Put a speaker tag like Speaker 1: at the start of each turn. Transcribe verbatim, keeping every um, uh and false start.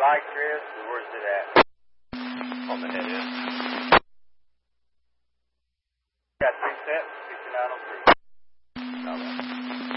Speaker 1: like, Chris, or where's it at?
Speaker 2: On the head end.
Speaker 1: Got three sets, sixty-nine oh three.
Speaker 2: Now then.